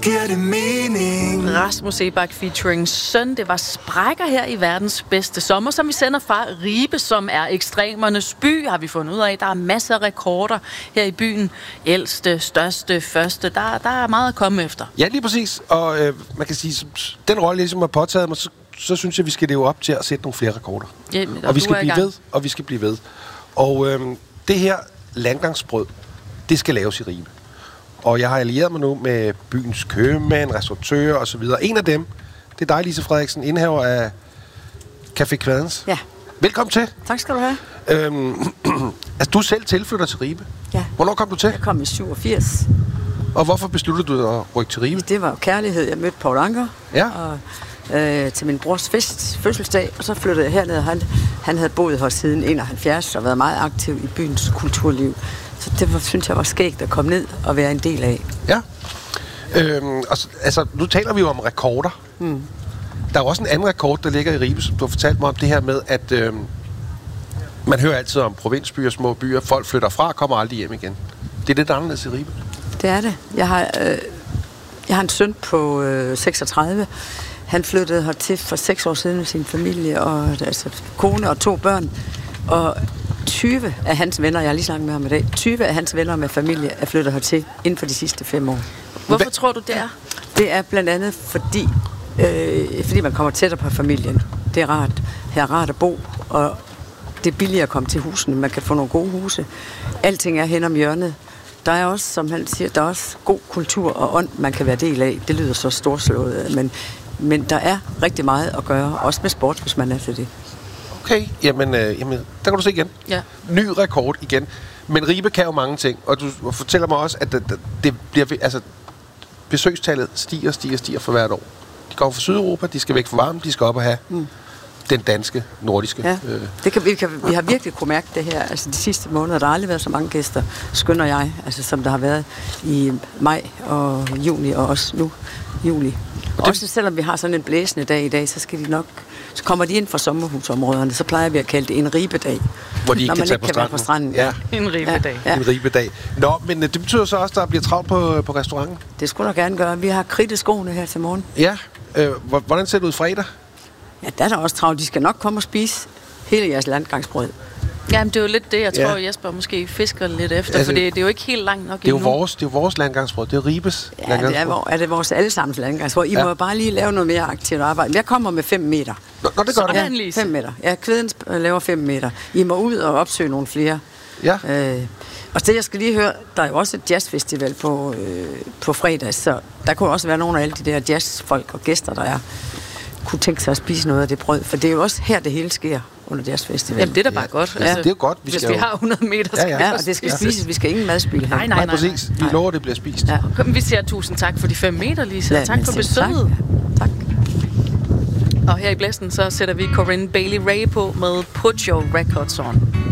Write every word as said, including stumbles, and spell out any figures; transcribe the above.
giver det mening. Rasmus Sebak featuring Søn. Det var Sprækker her i verdens bedste sommer, som vi sender fra Ribe, som er ekstremernes by, har vi fundet ud af. Der er masser af rekorder her i byen. Ældste, største, første. Der, der er meget at komme efter. Ja, lige præcis. Og øh, man kan sige, den rolle, jeg ligesom har påtaget mig, så, så synes jeg, vi skal leve op til at sætte nogle flere rekorder. Jamen, og og vi skal blive blive ved, og vi skal blive ved. Og øh, det her landgangsbrød, det skal laves i Ribe. Og jeg har allieret mig nu med byens købmænd, restauratører og så videre. En af dem, det er dig, Lise Frederiksen, indhaver af Café Kvadens. Ja. Velkommen til. Tak skal du have. Øhm, altså, du er selv tilflytter til Ribe. Ja. Hvornår kom du til? Jeg kom i syvogfirs. Og hvorfor besluttede du at rykke til Ribe? Det var jo kærlighed. Jeg mødte Paul Anker Ja. og, øh, til min brors fest, fødselsdag, og så flyttede jeg herned. Han, han havde boet her siden enoghalvfjerds og været meget aktiv i byens kulturliv. Så det var, synes jeg var skægt at komme ned og være en del af. Ja. Øhm, og, så- altså, nu taler vi jo om rekorder. Mm. Der er jo også en anden rekord, der ligger i Ribe, som du har fortalt mig om det her med, at øhm, man hører altid om provinsbyer, små byer. Folk flytter fra og kommer aldrig hjem igen. Det er lidt anderledes i Ribe. Det er det. Jeg har, øh, jeg har en søn på øh, seksogtredive. Han flyttede hertil for seks år siden med sin familie, og altså kone og to børn. Og tyve af hans venner, jeg har lige snakket med ham i dag, tyve af hans venner med familie er flyttet hertil inden for de sidste fem år. Hvorfor tror du, det er? Det er blandt andet fordi, øh, fordi man kommer tættere på familien. Det er rart. Her er rart at bo, og det er billigere at komme til husene. Man kan få nogle gode huse. Alting er hen om hjørnet. Der er også, som han siger, der er også god kultur og ånd, man kan være del af. Det lyder så storslået, men, men der er rigtig meget at gøre, også med sport, hvis man er til det. Okay, jamen, øh, jamen der kan du se igen. Ja. Ny rekord igen. Men Ribe kan jo mange ting, og du fortæller mig også, at det, det bliver, ved- altså, besøgstallet stiger, stiger, stiger for hvert år. De kommer fra Sydeuropa, de skal væk fra varmen, de skal op og have mm. den danske, nordiske. Ja, Øh, det kan, vi, kan, vi har virkelig kunne mærke det her. Altså de sidste måneder, der har aldrig været så mange gæster, skønner jeg, altså som der har været i maj og juni og også nu juli. Og også selvom vi har sådan en blæsende dag i dag, så skal de nok, så kommer de ind fra sommerhusområderne, så plejer vi at kalde det en ribedag. hvor de ikke når kan man tage ikke på kan være stranden. på stranden. Ja, En ribedag. Ja. en ribedag. Nå, men øh, det betyder så også, at der bliver travlt på, på restauranten. Det skulle der gerne gøre. Vi har kridt i skoene her til morgen. Ja. Øh, hvor- hvordan ser det ud fredag? Ja, der er der også travlt. De skal nok komme og spise hele jeres landgangsbrød. Jamen, det er jo lidt det, jeg tror, Ja. Jesper måske fisker lidt efter, Altså, altså, for det, det er jo ikke helt langt nok Det er jo endnu. vores, det er jo vores landgangsbrød. Det er jo Ribes Ja, det landgangsbrød. er, hvor, er det vores allesammens landgangsbrød. I Ja. ja. må bare lige lave noget mere aktivt arbejde. Jeg kommer med fem meter. Nå, nå, det gør det. Sådan. Lise. fem meter. Ja, Kvæden laver fem meter. I må ud og opsøge nogle flere. Ja. Øh, og det, jeg skal lige høre, der er jo også et jazzfestival på, øh, på fredag, så der kunne også være nogle af alle de der jazzfolk og gæster, der er, kunne tænke sig at spise noget af det brød, for det er jo også her, det hele sker under jazzfestivalen. Jamen, det er da bare Ja. godt. Ja, det er jo godt. Vi Hvis skal vi jo- har hundrede meter, Ja, skal ja. vi Ja, også og det skal spise. spises. Vi skal ingen madspil her. Nej, nej, Nej, nej. præcis. Vi nej. lover, det bliver spist. Ja. Kom, vi siger tusind tak for de fem meter, Lise. Ja, tak men for selv besøget. Tak. tak. Og her i blæsten, så sætter vi Corinne Bailey Ray på med Put Your Records On.